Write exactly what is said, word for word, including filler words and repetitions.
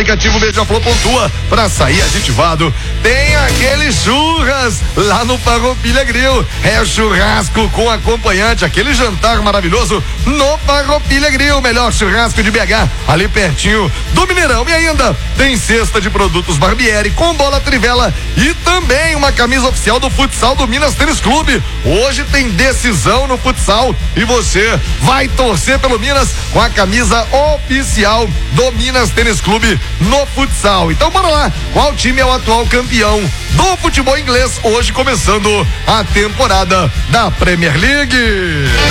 aplicativo Beija-Flor pontua pra sair aditivado. Tem aquele churras lá no Farroupilha Grill. É churrasco com acompanhante, aquele jantar maravilhoso no Farroupilha Grill, melhor churrasco de B H, ali pertinho do Mineirão. E ainda tem cesta de produtos Barbieri com bola Trivela e também uma camisa oficial do futsal do Minas Tênis Clube. Hoje tem decisão no futsal e você vai torcer pelo Minas com a camisa oficial do Minas Tênis Clube no futsal. Então bora lá, qual time é o atual campeão do futebol inglês, hoje começando a temporada da Premier League?